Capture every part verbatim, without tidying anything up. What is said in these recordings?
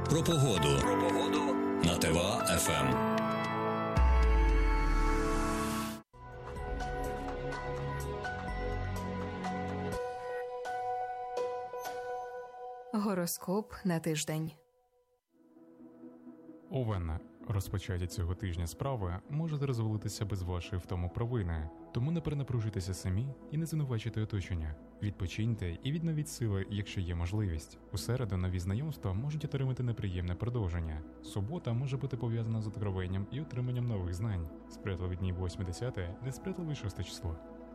Про погоду. Про погоду на ТВА-ФМ. Гороскоп на тиждень. Овен. Розпочаті цього тижня справи можуть розвалитися без вашої в тому провини, тому не перенапружуйтеся самі і не звинувачуйте оточення. Відпочиньте і відновіть сили, якщо є можливість. У середу нові знайомства можуть отримати неприємне продовження. Субота може бути пов'язана з откровенням і отриманням нових знань. Сприятливі дні восьме-десяте, несприятливе шосте число.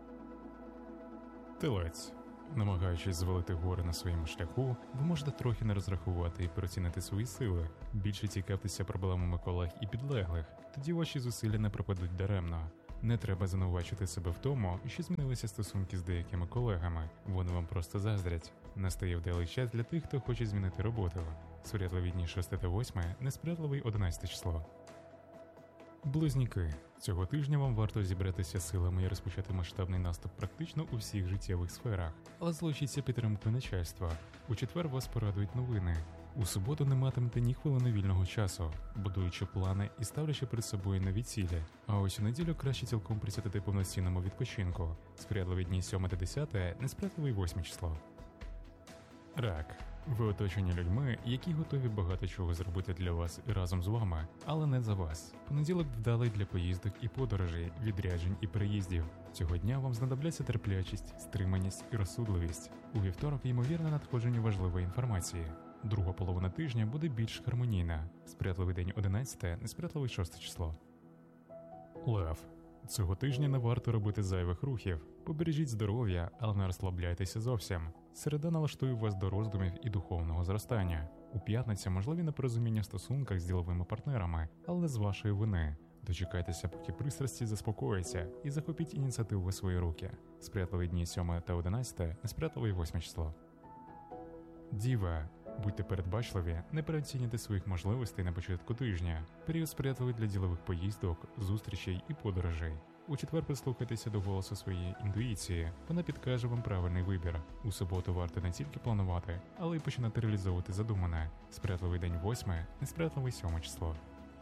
Телець. Намагаючись звалити гори на своєму шляху, ви можете трохи не розрахувати і переоцінити свої сили. Більше цікавтеся проблемами колег і підлеглих, тоді ваші зусилля не пропадуть даремно. Не треба звинувачувати себе в тому, що змінилися стосунки з деякими колегами, вони вам просто заздрять. Настає вдалий час для тих, хто хоче змінити роботу. Сприятливі дні шосте та восьме, несприятливий одинадцяте число. Близнюки. Цього тижня вам варто зібратися силами і розпочати масштабний наступ практично у всіх життєвих сферах, але залучіться підтримкою начальства. У четвер вас порадують новини. У суботу не матимете ні хвилини вільного часу, будуючи плани і ставлячи перед собою нові цілі. А ось у неділю краще цілком присвятити повноцінному відпочинку. Сприятливі дні сьоме та десяте, несприятливий восьме число. Рак. Ви оточені людьми, які готові багато чого зробити для вас і разом з вами, але не за вас. Понеділок вдалий для поїздок і подорожей, відряджень і переїздів. Цього дня вам знадобляться терплячість, стриманість і розсудливість. У вівторок ймовірне надходження важливої інформації. Друга половина тижня буде більш гармонійна. Сприятливий день одинадцяте, несприятливий шосте число. Лев. Цього тижня не варто робити зайвих рухів. Побережіть здоров'я, але не розслабляйтеся зовсім. Середа налаштує вас до роздумів і духовного зростання. У п'ятницю можливі непорозуміння в стосунках з діловими партнерами, але не з вашої вини. Дочекайтеся, поки пристрасті заспокоїться, і захопіть ініціативу в свої руки. Сприятливі дні сьоме та одинадцяте, несприятливий восьме число. Діва. Будьте передбачливі, не переоцінюйте своїх можливостей на початку тижня. Період сприятливий для ділових поїздок, зустрічей і подорожей. У четвер прислухайтеся до голосу своєї інтуїції, вона підкаже вам правильний вибір. У суботу варто не тільки планувати, але й починати реалізовувати задумане. Сприятливий день восьме, несприятливий сьоме число.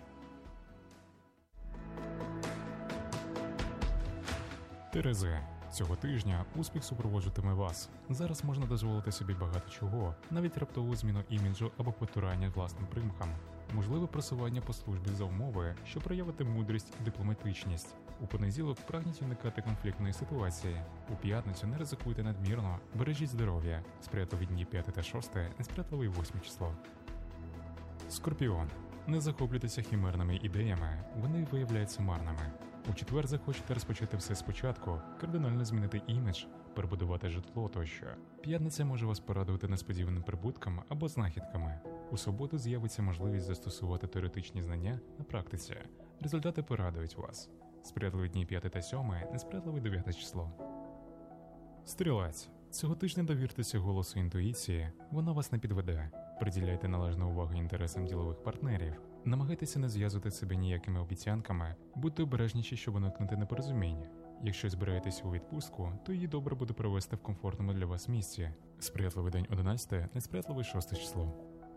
Терези. Цього тижня успіх супроводжуватиме вас. Зараз можна дозволити собі багато чого, навіть раптову зміну іміджу або потурання власним примхам. Можливе просування по службі за умови, що проявити мудрість і дипломатичність. У понеділок прагніть уникати конфліктної ситуації. У п'ятницю не ризикуйте надмірно, бережіть здоров'я. Сприятливі дні п'яте та шосте, несприятливий восьме число. Скорпіон. Не захоплюйтеся химерними ідеями, вони виявляються марними. У четвер захочете розпочати все спочатку, кардинально змінити імідж, перебудувати житло тощо. П'ятниця може вас порадувати несподіваним прибутком або знахідками. У суботу з'явиться можливість застосувати теоретичні знання на практиці. Результати порадують вас. Сприятливі дні п'яте та сьоме, несприятливий дев'яте число. Стрілець. Цього тижня довіртеся голосу інтуїції, вона вас не підведе. Приділяйте належну увагу інтересам ділових партнерів. Намагайтеся не зв'язувати себе ніякими обіцянками, будьте обережніші, щоб уникнути непорозуміння. Якщо збираєтеся у відпустку, то її добре буде провести в комфортному для вас місці. Сприятливий день одинадцяте, несприятливий шосте число.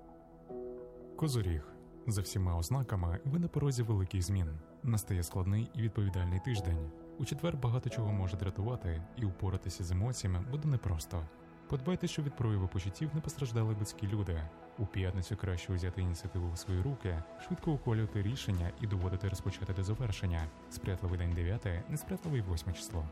Козоріг. За всіма ознаками ви на порозі великих змін. Настає складний і відповідальний тиждень. У четвер багато чого може дратувати, і упоратися з емоціями буде непросто. Подбайте, щоб від прояву почуттів не постраждали близькі люди. У п'ятницю краще взяти ініціативу в свої руки, швидко ухвалювати рішення і доводити розпочати до завершення. Сприятливий день дев'яте, несприятливий восьме число.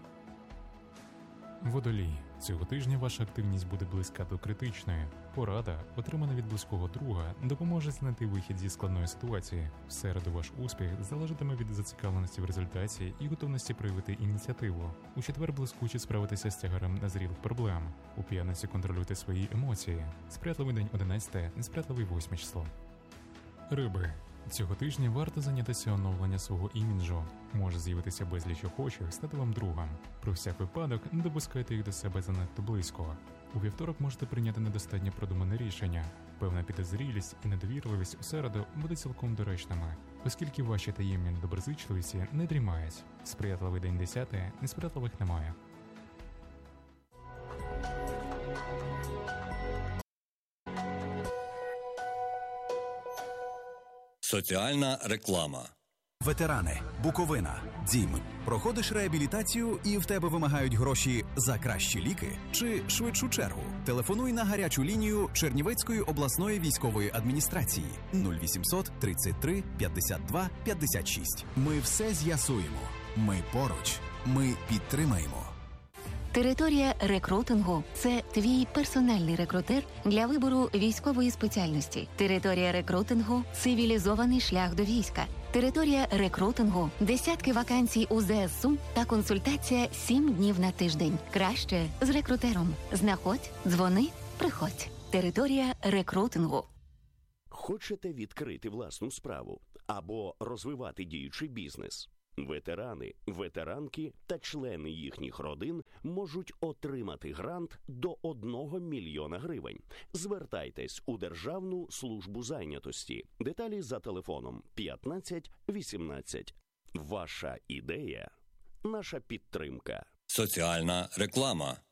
Водолій. Цього тижня ваша активність буде близька до критичної. Порада, отримана від близького друга, допоможе знайти вихід зі складної ситуації. В середу ваш успіх залежатиме від зацікавленості в результаті і готовності проявити ініціативу. У четвер блискуче справитися з тягарем назрілих проблем. У п'ятницю контролюйте свої емоції. Сприятливий день одинадцяте, несприятливий восьме число. Риби. Цього тижня варто зайнятися оновленням свого іміджу. Може з'явитися безліч охочих стати вам другом. Про всяк випадок не допускайте їх до себе занадто близько. У вівторок можете прийняти недостатньо продумане рішення. Певна підозрілість і недовірливість у середу буде цілком доречними, оскільки ваші таємні недоброзичливості не дрімають. Сприятливий день десяте, несприятливих немає. Соціальна реклама. Ветерани, Буковина, Дім. Проходиш реабілітацію і в тебе вимагають гроші за кращі ліки чи швидшу чергу? Телефонуй на гарячу лінію Чернівецької обласної військової адміністрації нуль вісімсот тридцять три п'ятдесят два п'ятдесят шість. Ми все з'ясуємо. Ми поруч. Ми підтримаємо. Територія рекрутингу – це твій персональний рекрутер для вибору військової спеціальності. Територія рекрутингу – цивілізований шлях до війська. Територія рекрутингу – десятки вакансій у ЗСУ та консультація сім днів на тиждень. Краще з рекрутером. Знаходь, дзвони, приходь. Територія рекрутингу. Хочете відкрити власну справу або розвивати діючий бізнес? Ветерани, ветеранки та члени їхніх родин можуть отримати грант до одного мільйона гривень. Звертайтесь у Державну службу зайнятості. Деталі за телефоном п'ятнадцять вісімнадцять. Ваша ідея – наша підтримка. Соціальна реклама.